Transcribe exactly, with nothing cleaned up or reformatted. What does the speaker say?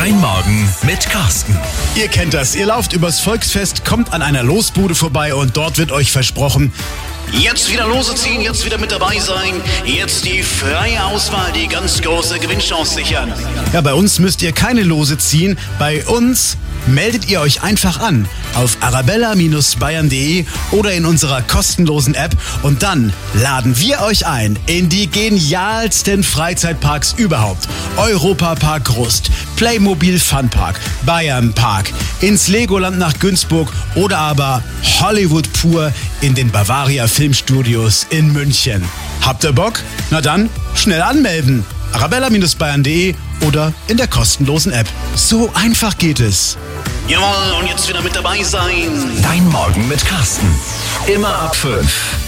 Dein Morgen mit Carsten. Ihr kennt das, ihr lauft übers Volksfest, kommt an einer Losbude vorbei und dort wird euch versprochen: Jetzt wieder Lose ziehen, jetzt wieder mit dabei sein, jetzt die freie Auswahl, die ganz große Gewinnchance sichern. Ja, bei uns müsst ihr keine Lose ziehen, bei uns meldet ihr euch einfach an auf arabella Bindestrich bayern punkt de oder in unserer kostenlosen App und dann laden wir euch ein in die genialsten Freizeitparks überhaupt. Europapark Rust, Playmobil Funpark, Bayern Park, ins Legoland nach Günzburg oder aber Hollywood pur in den Bavaria Filmstudios in München. Habt ihr Bock? Na dann, schnell anmelden. arabella Bindestrich bayern punkt de oder in der kostenlosen App. So einfach geht es. Jawohl, und jetzt wieder mit dabei sein. Dein Morgen mit Carsten. Immer ab fünf.